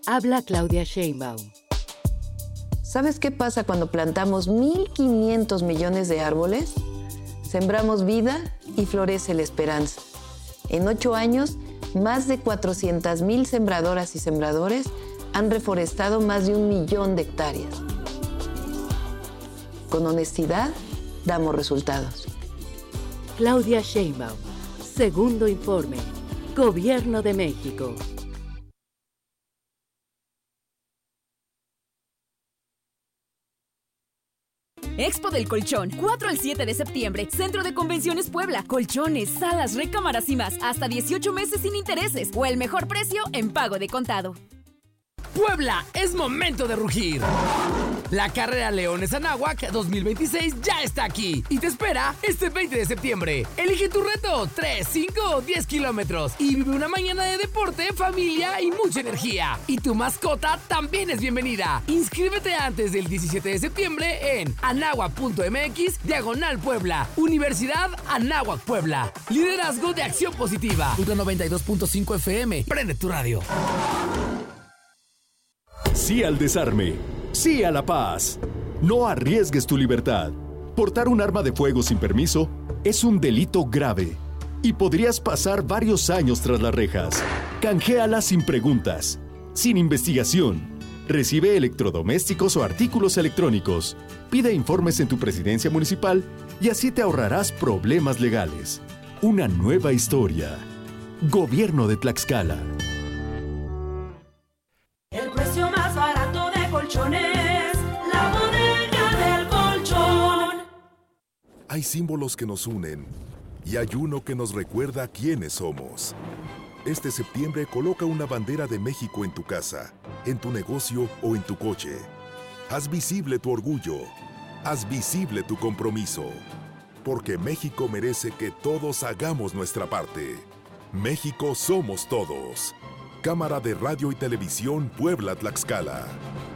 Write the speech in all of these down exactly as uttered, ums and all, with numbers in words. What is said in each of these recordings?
Habla Claudia Sheinbaum. ¿Sabes qué pasa cuando plantamos mil quinientos millones de árboles? Sembramos vida y florece la esperanza. En ocho años, más de cuatrocientas mil sembradoras y sembradores han reforestado más de un millón de hectáreas. Con honestidad, damos resultados. Claudia Sheinbaum. Segundo informe. Gobierno de México. Expo del Colchón, cuatro al siete de septiembre, Centro de Convenciones Puebla. Colchones, salas, recámaras y más, hasta dieciocho meses sin intereses o el mejor precio en pago de contado. Puebla, es momento de rugir. La carrera Leones Anáhuac dos mil veintiséis ya está aquí y te espera este veinte de septiembre. Elige tu reto, tres, cinco o diez kilómetros y vive una mañana de deporte, familia y mucha energía. Y tu mascota también es bienvenida. Inscríbete antes del diecisiete de septiembre en anáhuac.mx diagonal Puebla. Universidad Anáhuac Puebla. Liderazgo de Acción Positiva. Ultra noventa y dos punto cinco F M. Prende tu radio. Sí al desarme. Sí a la paz. No arriesgues tu libertad. Portar un arma de fuego sin permiso es un delito grave y podrías pasar varios años tras las rejas. Canjéala sin preguntas, sin investigación. Recibe electrodomésticos o artículos electrónicos. Pide informes en tu presidencia municipal y así te ahorrarás problemas legales. Una nueva historia. Gobierno de Tlaxcala. El precio más barato de colchones, la bodega del colchón. Hay símbolos que nos unen y hay uno que nos recuerda quiénes somos. Este septiembre coloca una bandera de México en tu casa, en tu negocio o en tu coche. Haz visible tu orgullo, haz visible tu compromiso, porque México merece que todos hagamos nuestra parte. México somos todos. Cámara de Radio y Televisión Puebla-Tlaxcala.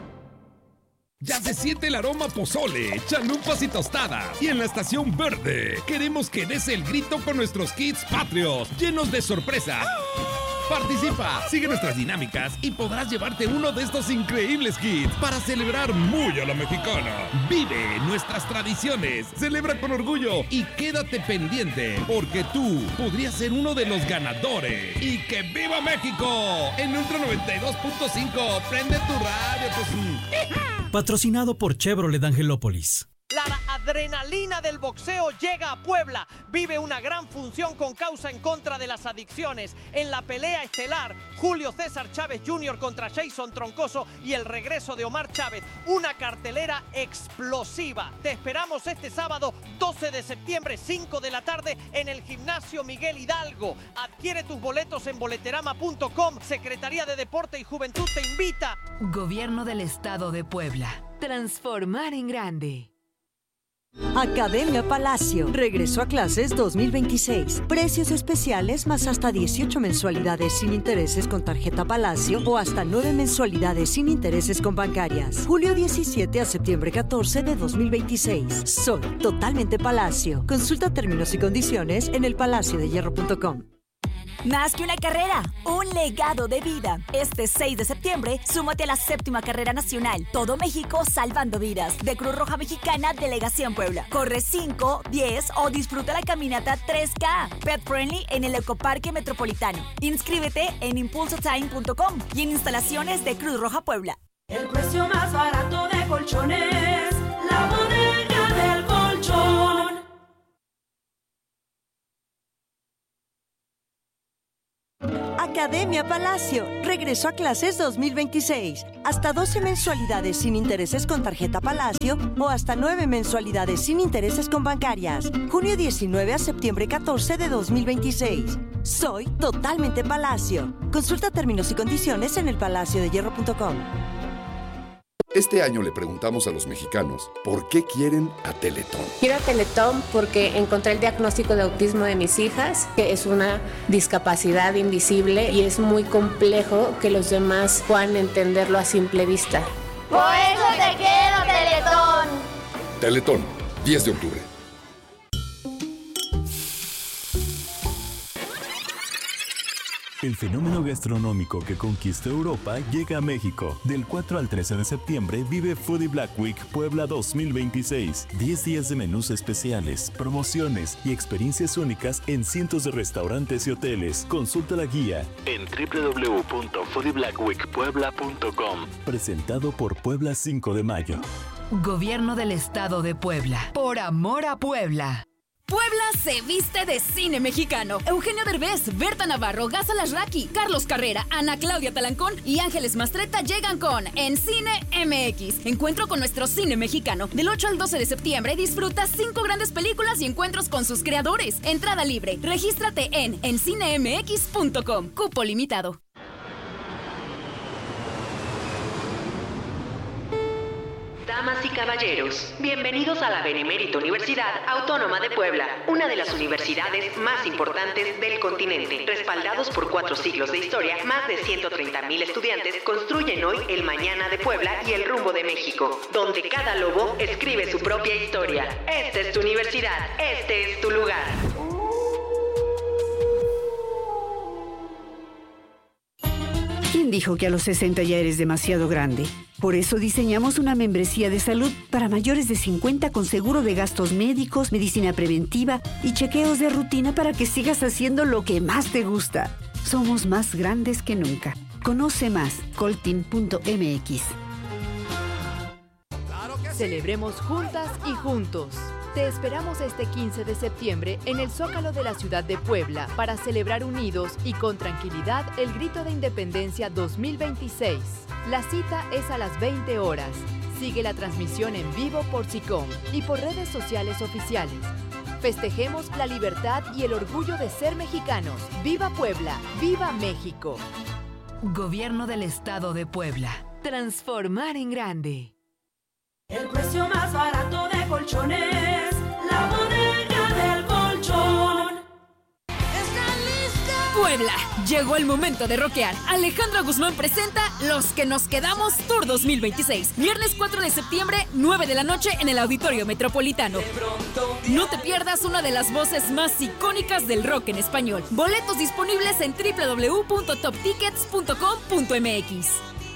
Ya se siente el aroma pozole, chalupas y tostadas. Y en la Estación Verde queremos que des el grito con nuestros kits patrios, llenos de sorpresas. Participa, sigue nuestras dinámicas y podrás llevarte uno de estos increíbles kits para celebrar muy a la mexicana. Vive nuestras tradiciones, celebra con orgullo y quédate pendiente, porque tú podrías ser uno de los ganadores. ¡Y que viva México! En Ultra noventa y dos punto cinco, prende tu radio, pues. Patrocinado por Chevrolet Angelópolis. La adrenalina del boxeo llega a Puebla. Vive una gran función con causa en contra de las adicciones. En la pelea estelar, Julio César Chávez junior contra Jason Troncoso y el regreso de Omar Chávez. Una cartelera explosiva. Te esperamos este sábado doce de septiembre, cinco de la tarde, en el Gimnasio Miguel Hidalgo. Adquiere tus boletos en boleterama punto com. Secretaría de Deporte y Juventud te invita. Gobierno del Estado de Puebla. Transformar en grande. Academia Palacio. Regresó a clases dos mil veintiséis. Precios especiales más hasta dieciocho mensualidades sin intereses con tarjeta Palacio o hasta nueve mensualidades sin intereses con bancarias. Julio diecisiete a septiembre catorce de dos mil veintiséis. Soy totalmente Palacio. Consulta términos y condiciones en el palacio de hierro punto com. Más que una carrera, un legado de vida. Este seis de septiembre, súmate a la séptima carrera nacional Todo México Salvando Vidas de Cruz Roja Mexicana, Delegación Puebla. Corre cinco, diez o disfruta la caminata tres K. Pet Friendly en el Ecoparque Metropolitano. Inscríbete en impulso time punto com y en instalaciones de Cruz Roja Puebla. El precio más barato de colchones, la bodega del colchón. Academia Palacio. Regresó a clases dos mil veintiséis. Hasta doce mensualidades sin intereses con tarjeta Palacio o hasta nueve mensualidades sin intereses con bancarias. Junio diecinueve a septiembre catorce de dos mil veintiséis. Soy totalmente Palacio. Consulta términos y condiciones en el palacio de hierro punto com. Este año le preguntamos a los mexicanos por qué quieren a Teletón. Quiero a Teletón porque encontré el diagnóstico de autismo de mis hijas, que es una discapacidad invisible y es muy complejo que los demás puedan entenderlo a simple vista. Por eso te quiero, Teletón. Teletón, diez de octubre. El fenómeno gastronómico que conquistó Europa llega a México. Del cuatro al trece de septiembre vive Foodie Black Week Puebla dos mil veintiséis. diez días de menús especiales, promociones y experiencias únicas en cientos de restaurantes y hoteles. Consulta la guía en doble u doble u doble u punto foodie black week puebla punto com. Presentado por Puebla cinco de mayo. Gobierno del Estado de Puebla. Por amor a Puebla. Puebla se viste de cine mexicano. Eugenio Derbez, Berta Navarro, Gaza Lasraki, Carlos Carrera, Ana Claudia Talancón y Ángeles Mastretta llegan con En Cine M X. Encuentro con nuestro cine mexicano. Del ocho al doce de septiembre disfruta cinco grandes películas y encuentros con sus creadores. Entrada libre. Regístrate en en cine m x punto com. Cupo limitado. Damas y caballeros, bienvenidos a la Benemérita Universidad Autónoma de Puebla, una de las universidades más importantes del continente. Respaldados por cuatro siglos de historia, más de ciento treinta mil estudiantes construyen hoy el mañana de Puebla y el rumbo de México, donde cada lobo escribe su propia historia. Esta es tu universidad, este es tu lugar. ¿Quién dijo que a los sesenta ya eres demasiado grande? Por eso diseñamos una membresía de salud para mayores de cincuenta con seguro de gastos médicos, medicina preventiva y chequeos de rutina para que sigas haciendo lo que más te gusta. Somos más grandes que nunca. Conoce más, coltin punto m x. Celebremos juntas y juntos. Te esperamos este quince de septiembre en el Zócalo de la ciudad de Puebla para celebrar unidos y con tranquilidad el Grito de Independencia dos mil veintiséis. La cita es a las veinte horas. Sigue la transmisión en vivo por SICOM y por redes sociales oficiales. Festejemos la libertad y el orgullo de ser mexicanos. ¡Viva Puebla! ¡Viva México! Gobierno del Estado de Puebla. Transformar en grande. El precio más barato de colchones, la bodega del colchón. Puebla, llegó el momento de rockear. Alejandro Guzmán presenta Los que nos quedamos Tour dos mil veintiséis. Viernes cuatro de septiembre, nueve de la noche en el Auditorio Metropolitano. No te pierdas una de las voces más icónicas del rock en español. Boletos disponibles en doble u doble u doble u punto top tickets punto com punto m x.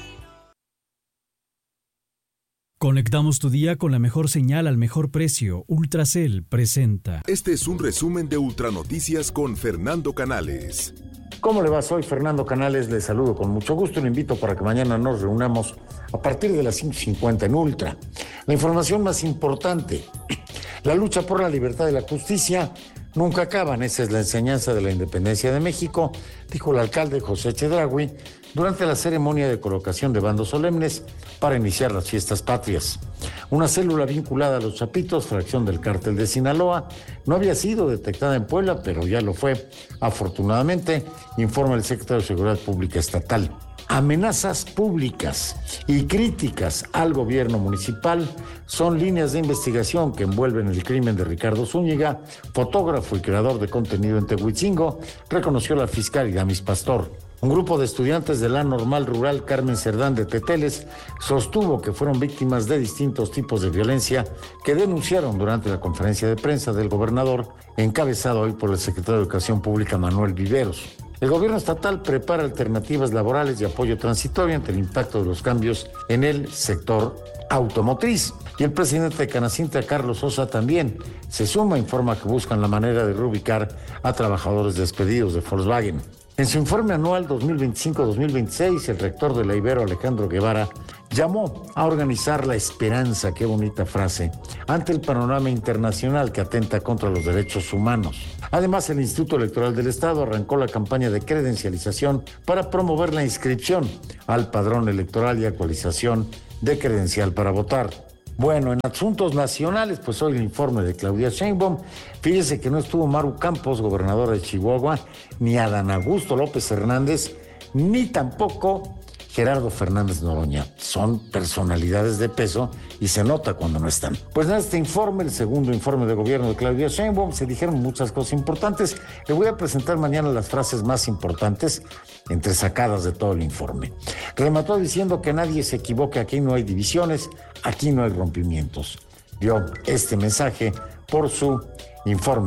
Conectamos tu día con la mejor señal al mejor precio. Ultracel presenta. Este es un resumen de Ultranoticias con Fernando Canales. ¿Cómo le va? Soy Fernando Canales, les saludo con mucho gusto. Le invito para que mañana nos reunamos a partir de las cinco cincuenta en Ultra. La información más importante, la lucha por la libertad y la justicia nunca acaban. Esa es la enseñanza de la independencia de México, dijo el alcalde José Chedraui durante la ceremonia de colocación de bandos solemnes para iniciar las fiestas patrias. Una célula vinculada a los Chapitos, fracción del cártel de Sinaloa, no había sido detectada en Puebla, pero ya lo fue, afortunadamente, informa el secretario de Seguridad Pública Estatal. Amenazas públicas y críticas al gobierno municipal son líneas de investigación que envuelven el crimen de Ricardo Zúñiga, fotógrafo y creador de contenido en Tehuitzingo, reconoció la fiscal Iramis Pastor. Un grupo de estudiantes de la Normal Rural Carmen Cerdán de Teteles sostuvo que fueron víctimas de distintos tipos de violencia que denunciaron durante la conferencia de prensa del gobernador, encabezado hoy por el secretario de Educación Pública Manuel Viveros. El gobierno estatal prepara alternativas laborales y apoyo transitorio ante el impacto de los cambios en el sector automotriz. Y el presidente de Canacintra, Carlos Sosa, también se suma, informa que buscan la manera de reubicar a trabajadores despedidos de Volkswagen. En su informe anual dos mil veinticinco dos mil veintiséis, el rector de la Ibero, Alejandro Guevara, llamó a organizar la esperanza, qué bonita frase, ante el panorama internacional que atenta contra los derechos humanos. Además, el Instituto Electoral del Estado arrancó la campaña de credencialización para promover la inscripción al padrón electoral y actualización de credencial para votar. Bueno, en asuntos nacionales, pues hoy el informe de Claudia Sheinbaum. Fíjese que no estuvo Maru Campos, gobernadora de Chihuahua, ni Adán Augusto López Hernández, ni tampoco Gerardo Fernández Noroña. Son personalidades de peso y se nota cuando no están. Pues en este informe, el segundo informe de gobierno de Claudia Sheinbaum, se dijeron muchas cosas importantes. Le voy a presentar mañana las frases más importantes, entresacadas de todo el informe. Remató diciendo que nadie se equivoque, aquí no hay divisiones, aquí no hay rompimientos. Dio este mensaje por su informe.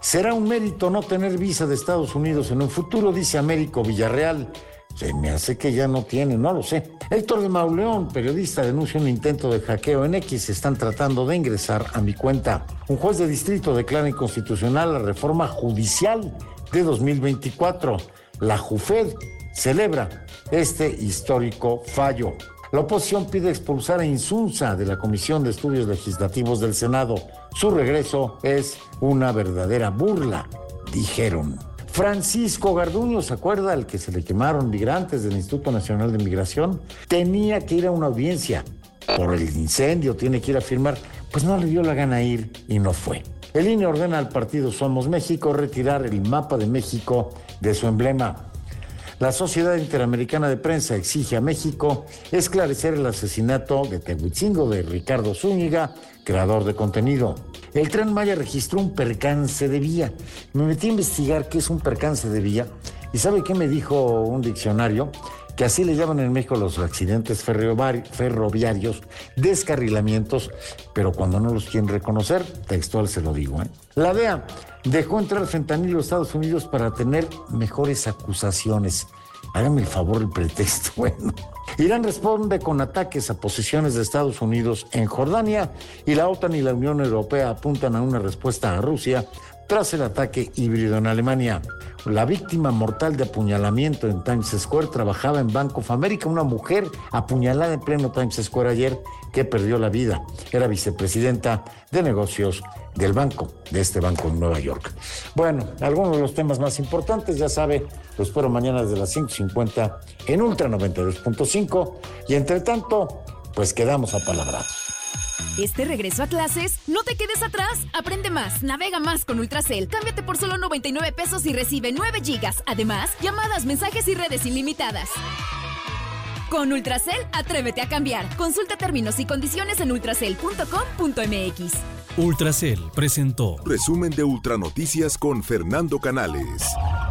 ¿Será un mérito no tener visa de Estados Unidos en un futuro? Dice Américo Villarreal. Se me hace que ya no tiene, no lo sé. Héctor de Mauleón, periodista, denuncia un intento de hackeo en X. Están tratando de ingresar a mi cuenta. Un juez de distrito declara inconstitucional la reforma judicial de dos mil veinticuatro. La JUFED celebra este histórico fallo. La oposición pide expulsar a Insunza de la Comisión de Estudios Legislativos del Senado. Su regreso es una verdadera burla, dijeron. Francisco Garduño, ¿se acuerda? El que se le quemaron migrantes del Instituto Nacional de Migración. Tenía que ir a una audiencia por el incendio, tiene que ir a firmar. Pues no le dio la gana ir y no fue. El I N E ordena al partido Somos México retirar el mapa de México de su emblema. La Sociedad Interamericana de Prensa exige a México esclarecer el asesinato de Tehuitzingo de Ricardo Zúñiga, creador de contenido. El Tren Maya registró un percance de vía. Me metí a investigar qué es un percance de vía y ¿sabe qué me dijo un diccionario? Que así le llaman en México los accidentes ferroviarios, descarrilamientos, pero cuando no los quieren reconocer, textual se lo digo, ¿eh? La D E A dejó entrar fentanilo a Estados Unidos para tener mejores acusaciones. Hágame el favor el pretexto, bueno. Irán responde con ataques a posiciones de Estados Unidos en Jordania y la OTAN y la Unión Europea apuntan a una respuesta a Rusia tras el ataque híbrido en Alemania. La víctima mortal de apuñalamiento en Times Square trabajaba en Bank of America, una mujer apuñalada en pleno Times Square ayer que perdió la vida. Era vicepresidenta de negocios del banco, de este banco en Nueva York. Bueno, algunos de los temas más importantes, ya sabe, lo espero mañana desde las cinco cincuenta en Ultra noventa y dos punto cinco y entre tanto, pues quedamos apalabrados. Este regreso a clases, no te quedes atrás. Aprende más, navega más con Ultracel. Cámbiate por solo noventa y nueve pesos y recibe nueve gigas. Además, llamadas, mensajes y redes ilimitadas. Con Ultracel, atrévete a cambiar. Consulta términos y condiciones en ultracel punto com punto m x. Ultracel presentó Resumen de Ultranoticias con Fernando Canales.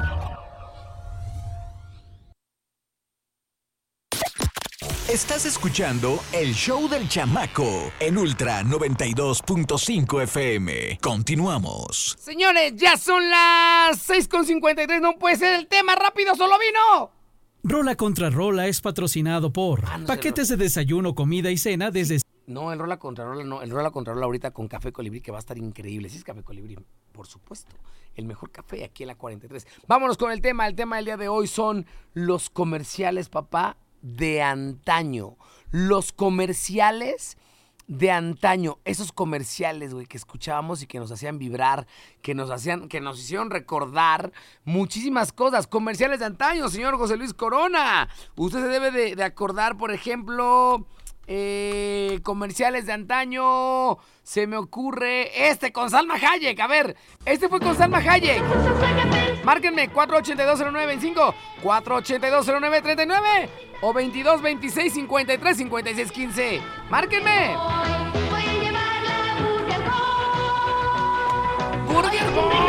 Estás escuchando el show del chamaco en Ultra noventa y dos punto cinco F M. Continuamos. Señores, ya son las seis con cincuenta y tres. No puede ser el tema. ¡Rápido, solo vino! Rola contra Rola es patrocinado por ah, no paquetes de desayuno, comida y cena desde... No, el Rola contra Rola no. El Rola contra Rola ahorita con Café Colibrí, que va a estar increíble. Sí es Café Colibrí, por supuesto. El mejor café aquí en la cuarenta y tres. Vámonos con el tema. El tema del día de hoy son los comerciales, papá, de antaño. Los comerciales de antaño. Esos comerciales, güey, que escuchábamos y que nos hacían vibrar, que nos hacían, que nos hicieron recordar muchísimas cosas. Comerciales de antaño, señor José Luis Corona. Usted se debe de, de acordar, por ejemplo, eh, comerciales de antaño. Se me ocurre este con Salma Hayek. A ver, este fue con Salma Hayek. Márquenme cuatro ochenta y dos cero nueve veinticinco, cuatro ochenta y dos cero nueve treinta y nueve o veintidós veintiséis cincuenta y tres cincuenta y seis quince. ¡Márquenme! Voy a llevar la Burger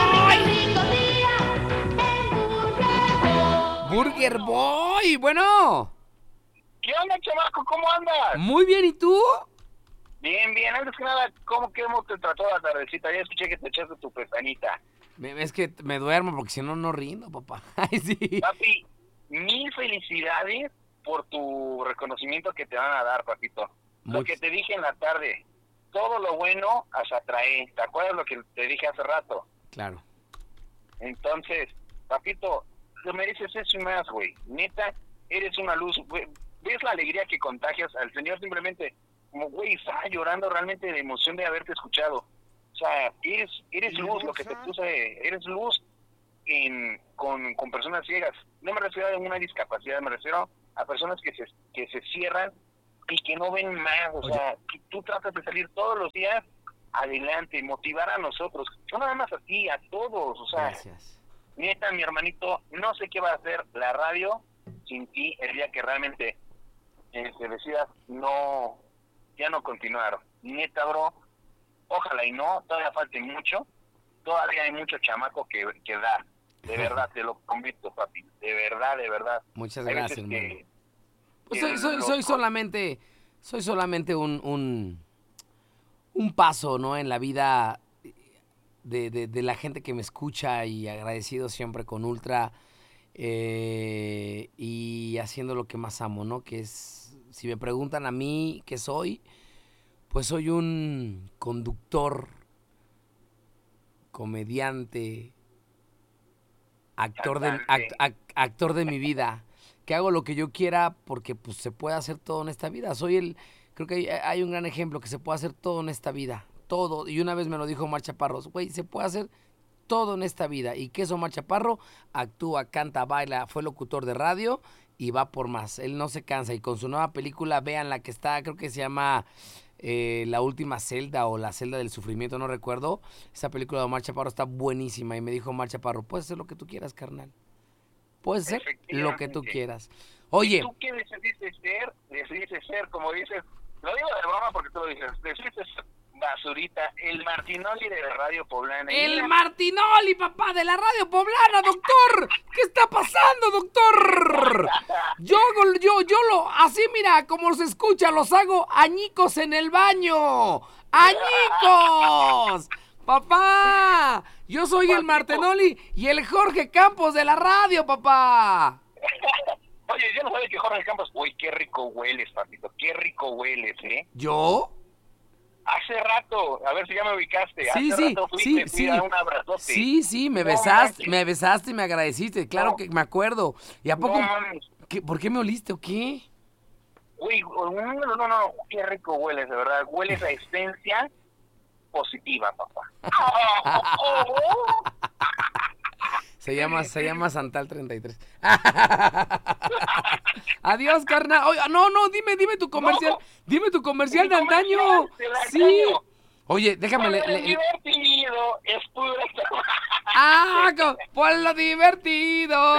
Boy. Burger Boy, bueno. ¿Qué onda, chamaco? ¿Cómo andas? Muy bien, ¿y tú? Bien, bien. Antes que nada, ¿cómo, cómo te trató la tardecita? Ya escuché que te echaste tu pestañita. Es que me duermo porque si no, no rindo, papá. Ay, sí. Papi, mil felicidades por tu reconocimiento que te van a dar, papito. Much... Lo que te dije en la tarde, todo lo bueno hasta atrae. ¿Te acuerdas lo que te dije hace rato? Claro. Entonces, papito, lo mereces eso y más, güey. Neta, eres una luz, güey. ¿Ves la alegría que contagias al Señor? Simplemente, como, güey, estaba llorando realmente de emoción de haberte escuchado. O sea, eres, eres luz, lo que te puse, eres luz en, con, con personas ciegas. No me refiero a una discapacidad, me refiero a personas que se, que se cierran y que no ven más. O Oye. sea, que tú tratas de salir todos los días adelante, motivar a nosotros. No nada más a ti, a todos. O sea, gracias. Neta, mi hermanito, no sé qué va a hacer la radio sin ti el día que realmente eh, te decidas no, ya no continuar. Neta, bro, ojalá y no, todavía falte mucho, todavía hay mucho chamaco que, que dar, de verdad, te lo prometo, papi, de verdad, de verdad. Muchas hay gracias, hermano. Que, pues soy, soy, soy solamente, soy solamente un, un, un paso, ¿no? En la vida, de, de, de la gente que me escucha y agradecido siempre con Ultra eh, y haciendo lo que más amo, ¿no? Que es, si me preguntan a mí qué soy, pues soy un conductor, comediante, actor de, act, act, actor de mi vida, que hago lo que yo quiera porque pues se puede hacer todo en esta vida. Soy el, creo que hay, hay un gran ejemplo que se puede hacer todo en esta vida, todo. Y una vez me lo dijo Omar Chaparro, güey, se puede hacer todo en esta vida. ¿Y qué es Omar Chaparro? Actúa, canta, baila, fue locutor de radio y va por más. Él no se cansa y con su nueva película, vean la que está, creo que se llama... Eh, La Última Celda o La Celda del Sufrimiento, no recuerdo. Esa película de Omar Chaparro está buenísima y me dijo Omar Chaparro, puedes hacer lo que tú quieras, carnal. Puedes hacer lo que tú quieras. Oye. ¿Y tú qué decidiste ser? Decidiste ser, como dices, lo digo de broma porque tú lo dices, decidiste ser basurita, el Martinoli de la Radio Poblana. El Martinoli, papá, de la Radio Poblana, doctor. ¿Qué está pasando, doctor? Yo, yo, yo lo, así mira, como se escucha, los hago añicos en el baño. ¡Añicos! Papá, yo soy el Martinoli y el Jorge Campos de la radio, papá. Oye, yo no sabía que Jorge Campos, uy, qué rico hueles, papito, qué rico hueles, ¿eh? ¿Yo? Hace rato, a ver si ya me ubicaste. Sí, Hace sí, rato fuiste, sí, sí. A un abrazote. Sí, sí, me no, besaste, manches. me besaste y me agradeciste, claro no. que me acuerdo. ¿Y a poco? No, ¿qué, ¿Por qué me oliste o qué? Uy, no, no, no, no, qué rico hueles, de verdad. Hueles a esencia positiva, papá. Se llama, se llama Santal treinta y tres. Adiós, carnal. Oye, no, no, dime, dime tu comercial. No, dime tu comercial de antaño. Sí. Oye, déjame le, le, le, divertido es puro. Ah, por lo divertido.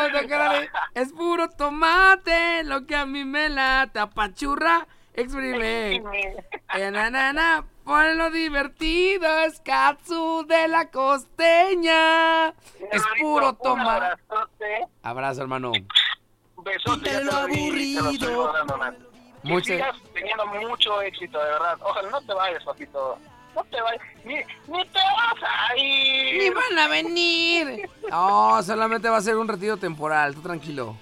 Es puro tomate, lo que a mí me late, apachurra, exprime. Eh, na, na, na. Por lo divertido es katsu de la costeña. Es puro tomate. Abrazo, hermano. Besote. Ya te lo aburrido. Que sigas teniendo mucho éxito, de verdad. Ojalá no te vayas, papito. No te vayas. Ni, ni te vas a ir. Ni van a venir. No, solamente va a ser un retiro temporal. Tú tranquilo.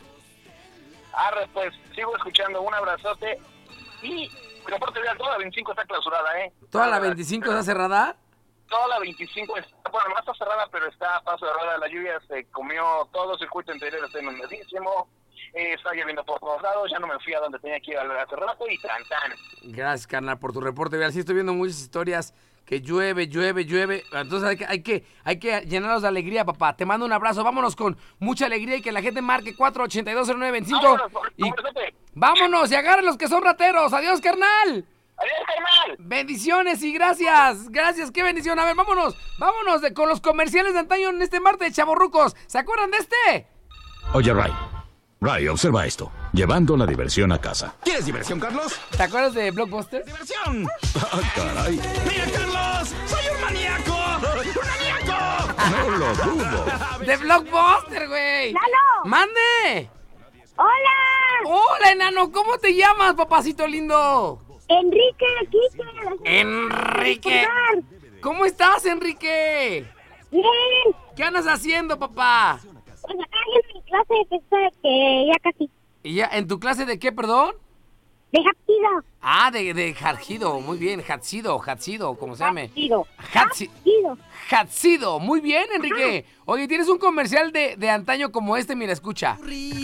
Arre, pues, sigo escuchando. Un abrazote. Y reporte vial, toda la veinticinco está clausurada, ¿eh? ¿Toda la veinticinco está cerrada? Toda la veinticinco está, bueno, no está cerrada, pero está a paso de rueda. La lluvia se comió todo el circuito interior, está inundadísimo. Eh, está lloviendo por todos lados, ya no me fui a donde tenía que ir hace rato y tan tan. Gracias, carnal, por tu reporte vial. Sí, estoy viendo muchas historias que llueve, llueve, llueve. Entonces hay que, hay que, hay que llenarlos de alegría, papá. Te mando un abrazo. Vámonos con mucha alegría y que la gente marque cuatro ochenta y dos cero nueve veinticinco. Vámonos, y vámonos y agarren los que son rateros. Adiós, carnal. Adiós, carnal. Bendiciones y gracias. Gracias, qué bendición. A ver, vámonos. Vámonos de, con los comerciales de antaño en este martes de Chavorrucos. ¿Se acuerdan de este? Oye, Ray. Ray, observa esto. Llevando la diversión a casa. ¿Quieres diversión, Carlos? ¿Te acuerdas de Blockbuster? ¡Diversión! Ah, caray. ¡Mira, Carlos! ¡Soy un maníaco! ¡Un maníaco! No lo dudo. ¡De Blockbuster, güey! ¡Lalo! ¡Mande! ¡Hola! ¡Hola, enano! ¿Cómo te llamas, papacito lindo? Enrique, Quique. ¡Enrique! ¿Cómo estás, Enrique? Bien. ¿Qué andas haciendo, papá? Pues acá en mi clase de pesca que ya casi. ¿Y ya en tu clase de qué, perdón? De Hapsido. Ah, de, de Jargido, muy bien, Hatsido, Hatsido, como se llame. Hatsido. Hatsido. Hatsido, muy bien, Enrique. Oye, tienes un comercial de, de antaño como este, mira, escucha.